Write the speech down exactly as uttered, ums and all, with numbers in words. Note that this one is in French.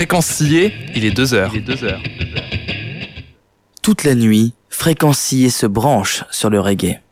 Fréquencier, il est deux heures. Il est deux heures. Toute la nuit, Fréquencier se branche sur le reggae.